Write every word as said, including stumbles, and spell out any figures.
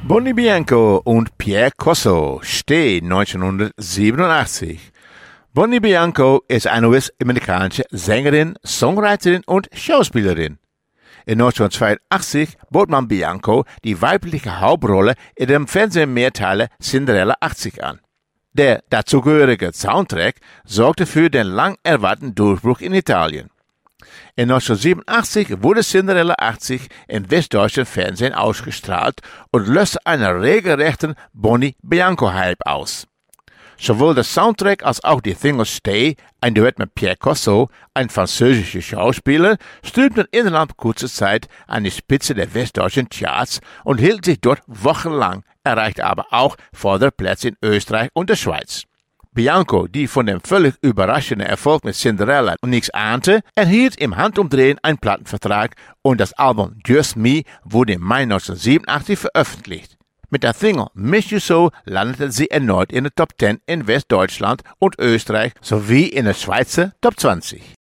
Bonnie Bianco und Pierre Corso stehen neunzehnhundertsiebenundachtzig. Bonnie Bianco ist eine U S-amerikanische Sängerin, Songwriterin und Schauspielerin. In neunzehnhundertzweiundachtzig bot man Bianco die weibliche Hauptrolle in dem Fernsehmehrteiler Cinderella achtzig an. Der dazugehörige Soundtrack sorgte für den lang erwarteten Durchbruch in Italien. In neunzehnhundertsiebenundachtzig wurde Cinderella achtzig im westdeutschen Fernsehen ausgestrahlt und löste einen regelrechten Bonnie Bianco-Hype aus. Sowohl der Soundtrack als auch die Single Stay, ein Duett mit Pierre Corso, ein französischer Schauspieler, stürmten innerhalb kurzer Zeit an die Spitze der westdeutschen Charts und hielt sich dort wochenlang, erreichte aber auch Vorderplätze in Österreich und der Schweiz. Bianco, die von dem völlig überraschenden Erfolg mit Cinderella nichts ahnte, erhielt im Handumdrehen einen Plattenvertrag und das Album Just Me wurde im Mai neunzehnhundertsiebenundachtzig veröffentlicht. Mit der Single Miss You So landete sie erneut in der Top zehn in Westdeutschland und Österreich sowie in der Schweizer Top zwanzig.